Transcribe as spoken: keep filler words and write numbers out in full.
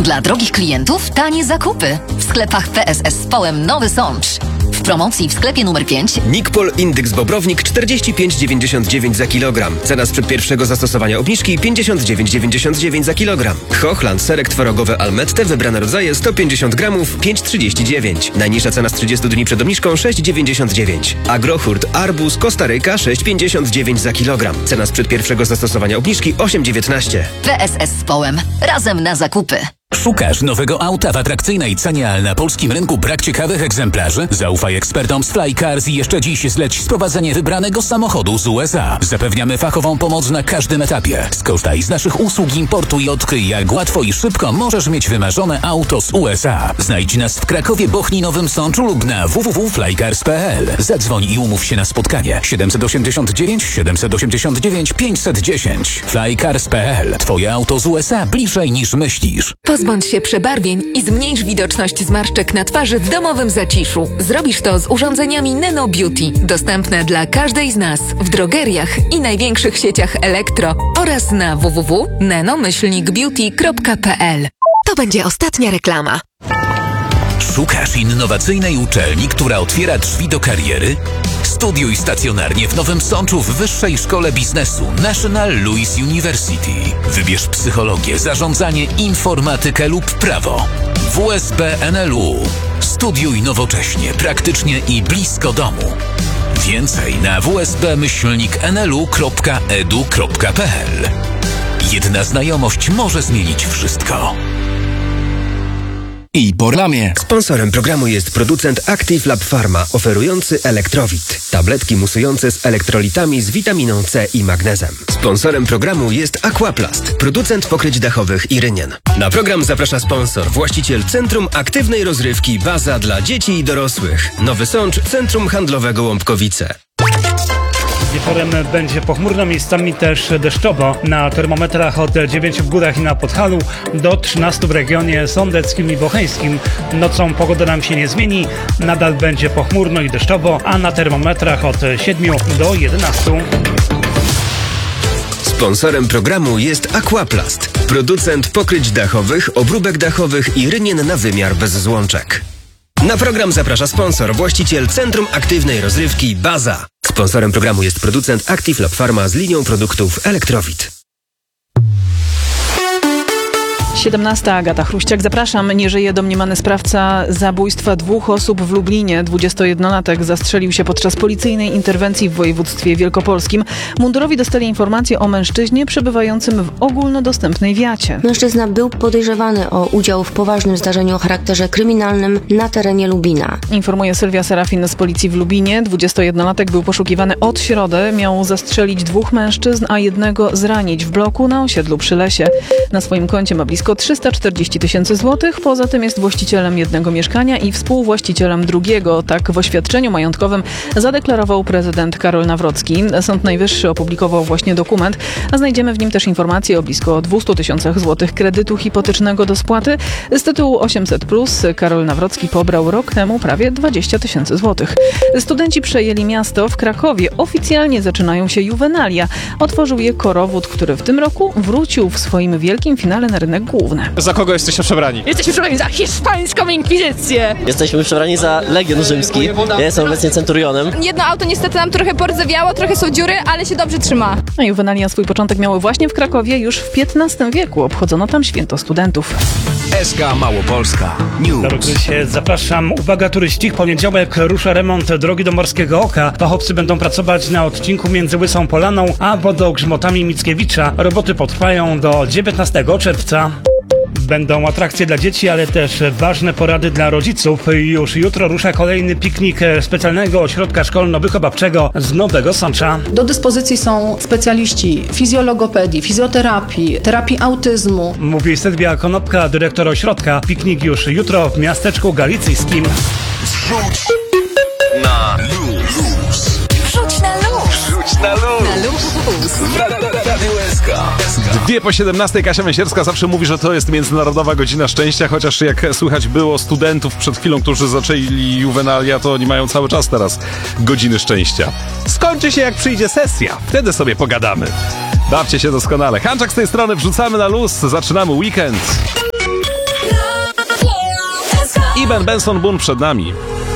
Dla drogich klientów tanie zakupy. W sklepach P S S z Połem Nowy Sącz. W promocji w sklepie numer pięć Nikpol Indyx Bobrownik czterdzieści pięć dziewięćdziesiąt dziewięć za kilogram. Cena sprzed pierwszego zastosowania obniżki pięćdziesiąt dziewięć dziewięćdziesiąt dziewięć za kilogram. Hochland serek tworogowy Almette wybrane rodzaje sto pięćdziesiąt gramów pięć trzydzieści dziewięć. Najniższa cena z trzydziestu dni przed obniżką sześć dziewięćdziesiąt dziewięć. Agrohurt Arbuz Kostaryka sześć pięćdziesiąt dziewięć za kilogram. Cena sprzed pierwszego zastosowania obniżki osiem dziewiętnaście. P S S z Połem. Razem na zakupy. Szukasz nowego auta w atrakcyjnej cenie, ale na polskim rynku brak ciekawych egzemplarzy? Zaufaj ekspertom z Flycars i jeszcze dziś zleć sprowadzenie wybranego samochodu z U S A. Zapewniamy fachową pomoc na każdym etapie. Skorzystaj z naszych usług importu i odkryj, jak łatwo i szybko możesz mieć wymarzone auto z U S A. Znajdź nas w Krakowie, Bochni, Nowym Sączu lub na w w w kropka flycars kropka p l. Zadzwoń i umów się na spotkanie. siedem osiem dziewięć siedem osiem dziewięć pięć jeden zero. flycars kropka p l. Twoje auto z U S A bliżej niż myślisz. Pozbądź się przebarwień i zmniejsz widoczność zmarszczek na twarzy w domowym zaciszu. Zrobisz to z urządzeniami Nano Beauty. Dostępne dla każdej z nas w drogeriach i największych sieciach elektro oraz na w w w kropka nano beauty kropka p l. To będzie ostatnia reklama. Szukasz innowacyjnej uczelni, która otwiera drzwi do kariery? Studiuj stacjonarnie w Nowym Sączu w Wyższej Szkole Biznesu National Louis University. Wybierz psychologię, zarządzanie, informatykę lub prawo. W S B N L U. Studiuj nowocześnie, praktycznie i blisko domu. Więcej na w s b myślnik n l u kropka e d u kropka p l. Jedna znajomość może zmienić wszystko. I po reklamie. Sponsorem programu jest producent Active Lab Pharma, oferujący Elektrowit. Tabletki musujące z elektrolitami z witaminą C i magnezem. Sponsorem programu jest Aquaplast, producent pokryć dachowych i rynien. Na program zaprasza sponsor, właściciel Centrum Aktywnej Rozrywki Baza dla dzieci i dorosłych. Nowy Sącz, Centrum Handlowego Łąbkowice. Wieczorem będzie pochmurno, miejscami też deszczowo. Na termometrach od dziewięciu w górach i na Podhalu do trzynastu w regionie sądeckim i bocheńskim. Nocą pogoda nam się nie zmieni, nadal będzie pochmurno i deszczowo, a na termometrach od siedmiu do jedenastu. Sponsorem programu jest Aquaplast, producent pokryć dachowych, obróbek dachowych i rynien na wymiar bez złączek. Na program zaprasza sponsor, właściciel Centrum Aktywnej Rozrywki Baza. Sponsorem programu jest producent Active Lab Pharma z linią produktów Elektrowit. siedemnasta. Agata Chruściak. Zapraszam. Nie żyje domniemany sprawca zabójstwa dwóch osób w Lublinie. dwudziestojednolatek zastrzelił się podczas policyjnej interwencji w województwie wielkopolskim. Mundurowi dostali informację o mężczyźnie przebywającym w ogólnodostępnej wiacie. Mężczyzna był podejrzewany o udział w poważnym zdarzeniu o charakterze kryminalnym na terenie Lubina. Informuje Sylwia Serafin z policji w Lubinie. dwudziestojednolatek był poszukiwany od środy. Miał zastrzelić dwóch mężczyzn, a jednego zranić w bloku na osiedlu przy lesie. Na swoim koncie ma blisko trzysta czterdzieści tysięcy złotych. Poza tym jest właścicielem jednego mieszkania i współwłaścicielem drugiego. Tak w oświadczeniu majątkowym zadeklarował prezydent Karol Nawrocki. Sąd Najwyższy opublikował właśnie dokument, a znajdziemy w nim też informacje o blisko dwieście tysięcy złotych kredytu hipotecznego do spłaty. Z tytułu osiemset plus Karol Nawrocki pobrał rok temu prawie dwadzieścia tysięcy złotych. Studenci przejęli miasto. W Krakowie oficjalnie zaczynają się juwenalia. Otworzył je Korowód, który w tym roku wrócił w swoim wielkim finale na rynek główny. Za kogo jesteście przebrani? Jesteśmy przebrani za hiszpańską inkwizycję. Jesteśmy przebrani za Legion Rzymski. Ja jestem obecnie centurionem. Jedno auto niestety nam trochę pordzewiało, trochę są dziury, ale się dobrze trzyma. A juwenalia swój początek miały właśnie w Krakowie. Już w piętnastym wieku obchodzono tam święto studentów. S K Małopolska News. Zapraszam. Uwaga turyści, w poniedziałek rusza remont drogi do Morskiego Oka. Fachowcy będą pracować na odcinku między Łysą Polaną a wodogrzmotami Mickiewicza. Roboty potrwają do dziewiętnastego czerwca. Będą atrakcje dla dzieci, ale też ważne porady dla rodziców. Już jutro rusza kolejny piknik specjalnego ośrodka szkolno-wychowawczego z Nowego Sącza. Do dyspozycji są specjaliści fizjologopedii, fizjoterapii, terapii autyzmu. Mówi Sylwia Konopka, dyrektor ośrodka. Piknik już jutro w miasteczku galicyjskim. Wrzuć na luz. Wrzuć na luz. Wrzuć na luz. Na luz. Radio S K. Dwie po siedemnastej. Kasia Mesierska zawsze mówi, że to jest Międzynarodowa Godzina Szczęścia, chociaż jak słychać było studentów przed chwilą, którzy zaczęli juwenalia, to oni mają cały czas teraz Godziny Szczęścia. Skończy się jak przyjdzie sesja, wtedy sobie pogadamy. Bawcie się doskonale. Hanczak z tej strony, wrzucamy na luz, zaczynamy weekend. Ben Benson Boone przed nami.